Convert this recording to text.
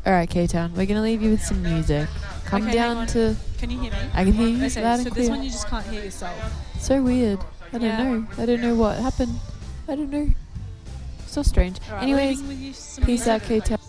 Alright, K-Town, we're going to leave you with some music. Come Okay, hang down on. to... Can you hear me? I can hear you Okay, loud so and this clear. one you just can't hear yourself. So weird. I don't Yeah. know. I don't know what happened. I don't know. So strange. Alright, Anyways, leaving with you some peace out, music. K-Town.